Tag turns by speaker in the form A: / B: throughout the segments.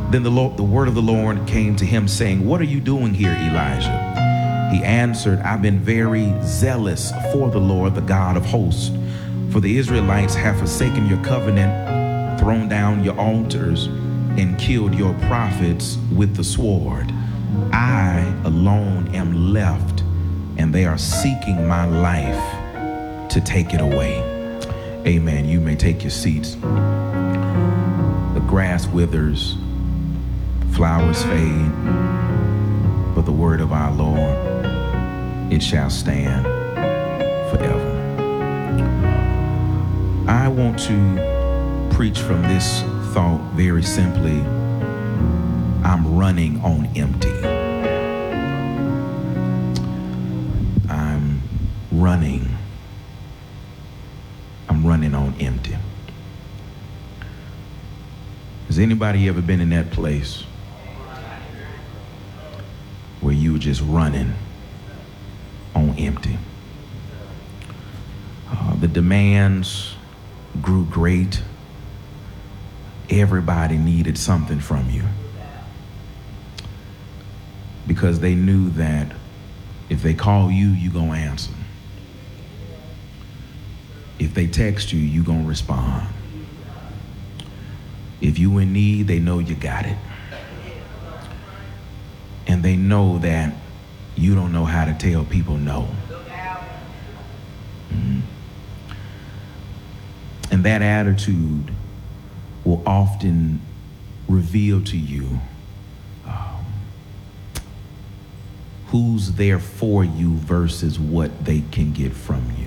A: Then the word of the Lord came to him, saying, "What are you doing here, Elijah?" He answered, "I've been very zealous for the Lord, the God of hosts. For the Israelites have forsaken your covenant, thrown down your altars, and killed your prophets with the sword. I alone am left, and they are seeking my life to take it away." Amen. You may take your seats. The grass withers, flowers fade, but the word of our Lord, it shall stand forever. I want to preach from this thought very simply. I'm running on empty. I'm running on empty. Has anybody ever been in that place where you were just running on empty? The demands grew great. Everybody needed something from you because they knew that if they call you, you gonna answer. If they text you, you gonna respond. If you in need, they know you got it. And they know that you don't know how to tell people no. And that attitude will often reveal to you who's there for you versus what they can get from you.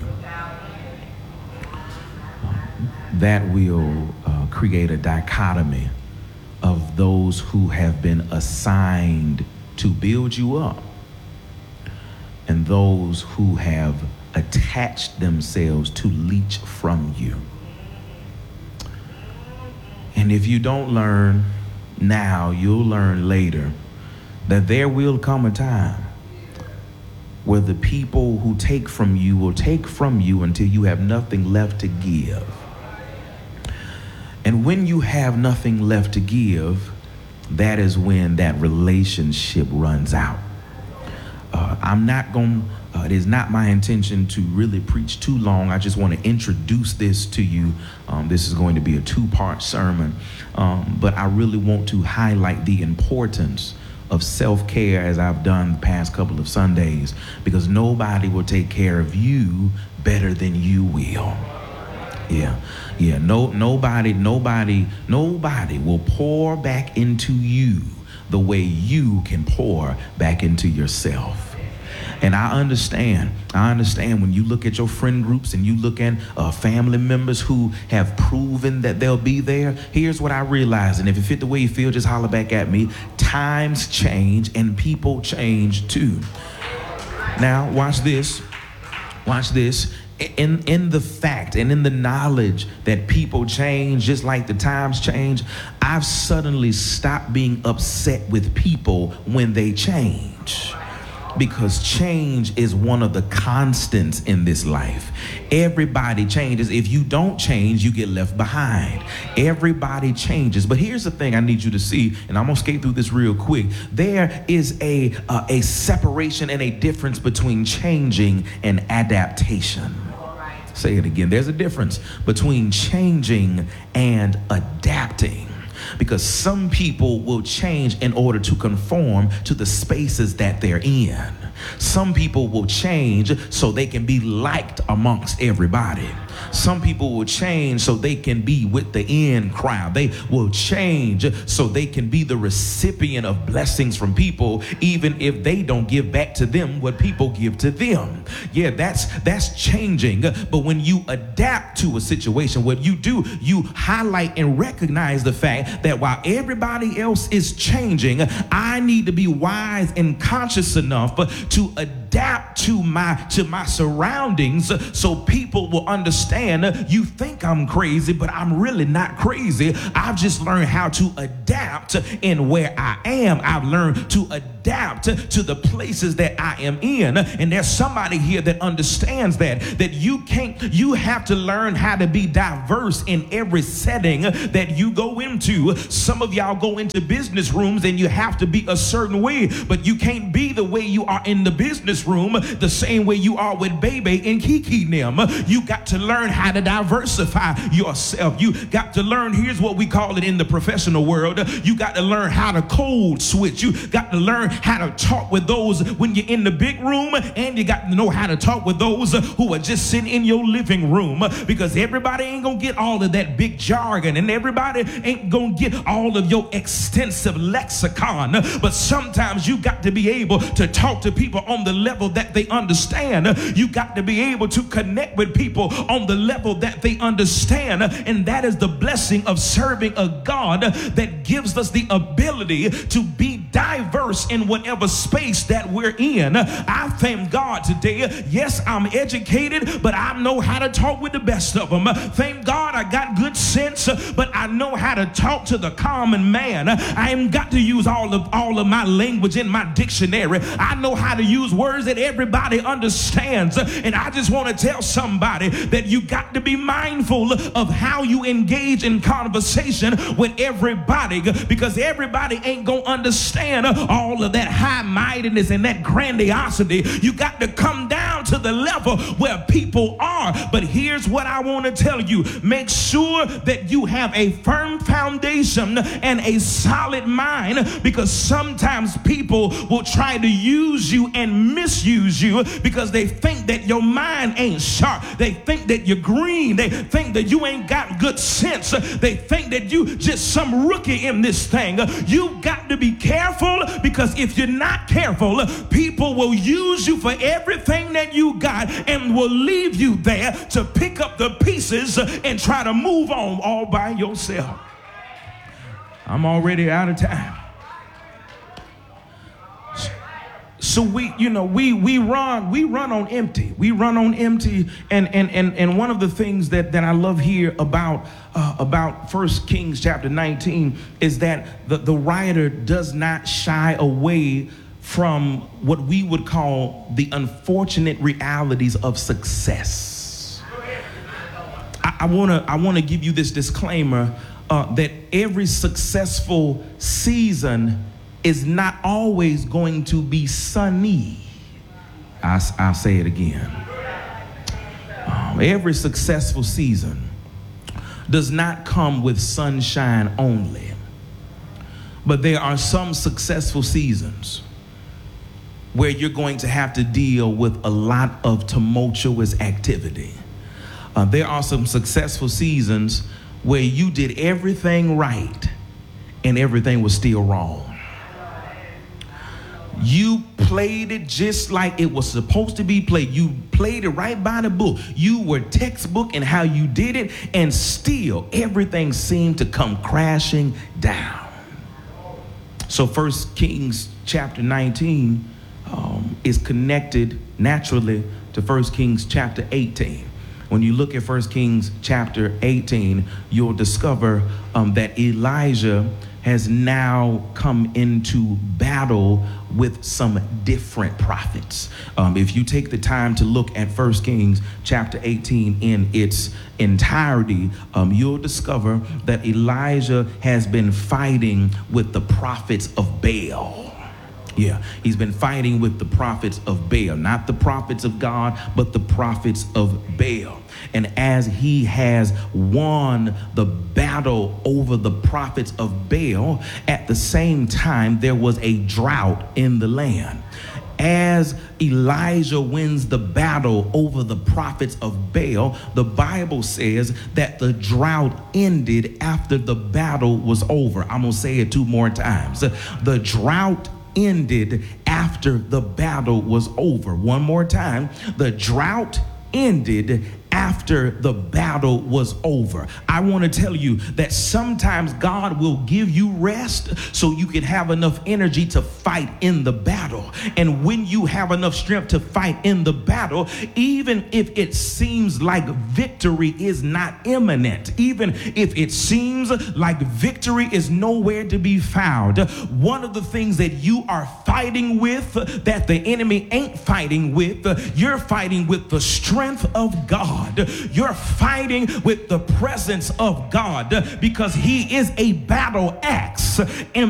A: That will create a dichotomy of those who have been assigned to build you up and those who have attached themselves to leech from you. And if you don't learn now, you'll learn later that there will come a time where the people who take from you will take from you until you have nothing left to give. And when you have nothing left to give, that is when that relationship runs out. It is not my intention to really preach too long. I just want to introduce this to you. This is going to be a two-part sermon, but I really want to highlight the importance of self-care as I've done the past couple of Sundays, because nobody will take care of you better than you will. Nobody will pour back into you the way you can pour back into yourself. And I understand when you look at your friend groups and you look at family members who have proven that they'll be there. Here's what I realize, and if it fit the way you feel, just holler back at me. Times change and people change too. Now, watch this. In the fact and in the knowledge that people change just like the times change, I've suddenly stopped being upset with people when they change. Because change is one of the constants in this life. Everybody changes. If you don't change, you get left behind. Everybody changes. But here's the thing I need you to see, and I'm gonna skate through this real quick. There is a separation and a difference between changing and adaptation. Say it again. There's a difference between changing and adapting. Because some people will change in order to conform to the spaces that they're in. Some people will change so they can be liked amongst everybody. Some people will change so they can be with the in crowd. They will change so they can be the recipient of blessings from people, even if they don't give back to them what people give to them. Yeah, that's changing. But when you adapt to a situation, what you do, you highlight and recognize the fact that while everybody else is changing, I need to be wise and conscious enough to adapt to my surroundings so people will understand you think I'm crazy, but I'm really not crazy. I've just learned how to adapt in where I am. I've learned to adapt adapt to the places that I am in. And there's somebody here that understands that you have to learn how to be diverse in every setting that you go into. Some of y'all go into business rooms and you have to be a certain way, but you can't be the way you are in the business room the same way you are with Baby and Kiki them. You got to learn how to diversify yourself. You got to learn, here's what we call it in the professional world, you got to learn how to code switch. You got to learn how to talk with those when you're in the big room, and you got to know how to talk with those who are just sitting in your living room, because everybody ain't gonna get all of that big jargon, and everybody ain't gonna get all of your extensive lexicon. But sometimes you got to be able to talk to people on the level that they understand. You got to be able to connect with people on the level that they understand. And that is the blessing of serving a God that gives us the ability to be diverse in whatever space that we're in. I thank God today. Yes, I'm educated, but I know how to talk with the best of them. Thank God I got good sense, but I know how to talk to the common man. I ain't got to use all of my language in my dictionary. I know how to use words that everybody understands. And I just want to tell somebody that you got to be mindful of how you engage in conversation with everybody, because everybody ain't gonna understand all of that high-mindedness and that grandiosity. You got to come down to the level where people are. But here's what I want to tell you: make sure that you have a firm foundation and a solid mind, because sometimes people will try to use you and misuse you because they think that your mind ain't sharp. They think that you're green. They think that you ain't got good sense. They think that you just some rookie in this thing. You got to be careful, because if you're not careful, people will use you for everything that you got and will leave you there to pick up the pieces and try to move on all by yourself. I'm already out of time. So we run on empty. We run on empty. And one of the things that I love here about 1 Kings chapter 19 is that the writer does not shy away from what we would call the unfortunate realities of success. I want to give you this disclaimer that every successful season is not always going to be sunny. I'll say it again. Every successful season does not come with sunshine only. But there are some successful seasons where you're going to have to deal with a lot of tumultuous activity. There are some successful seasons where you did everything right and everything was still wrong. You played it just like it was supposed to be played. You played it right by the book. You were textbook in how you did it, and still everything seemed to come crashing down. So 1 Kings chapter 19 is connected naturally to 1 Kings chapter 18. When you look at 1 Kings chapter 18, you'll discover that Elijah has now come into battle with some different prophets. If you take the time to look at 1 Kings chapter 18 in its entirety, you'll discover that Elijah has been fighting with the prophets of Baal. Yeah, he's been fighting with the prophets of Baal, not the prophets of God, but the prophets of Baal. And as he has won the battle over the prophets of Baal, at the same time, there was a drought in the land. As Elijah wins the battle over the prophets of Baal, the Bible says that the drought ended after the battle was over. I'm going to say it 2 more times. The drought ended after the battle was over. 1 more time. The drought ended after the battle was over. I want to tell you that sometimes God will give you rest so you can have enough energy to fight in the battle. And when you have enough strength to fight in the battle, even if it seems like victory is not imminent, even if it seems like victory is nowhere to be found, one of the things that you are fighting with that the enemy ain't fighting with, you're fighting with the strength of God. You're fighting with the presence of God, because he is a battle axe in